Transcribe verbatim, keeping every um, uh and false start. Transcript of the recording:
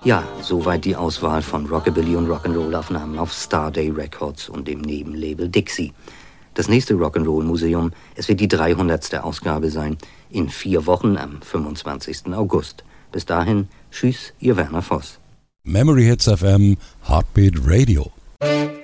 Ja, soweit die Auswahl von Rockabilly- und Rock'n'Roll-Aufnahmen auf Starday Records und dem Nebenlabel Dixie. Das nächste Rock'n'Roll-Museum, es wird die dreihundertste Ausgabe sein, in vier Wochen am fünfundzwanzigsten August. Bis dahin, tschüss, Ihr Werner Voss. Memory Hits F M, Heartbeat Radio.